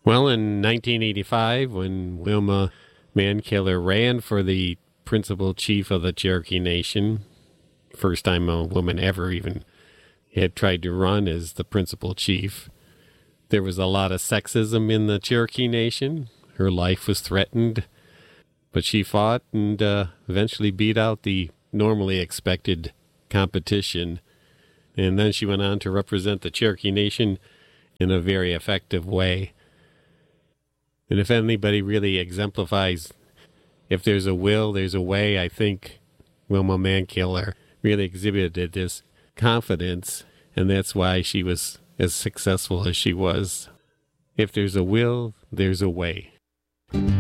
Well, in 1985, when Wilma Mankiller ran for the principal chief of the Cherokee Nation, first time a woman ever even had tried to run as the principal chief, there was a lot of sexism in the Cherokee Nation. Her life was threatened, but she fought and eventually beat out the normally expected competition. And then she went on to represent the Cherokee Nation in a very effective way. And if anybody really exemplifies, if there's a will, there's a way, I think Wilma Mankiller really exhibited this confidence, and that's why she was as successful as she was. If there's a will, there's a way.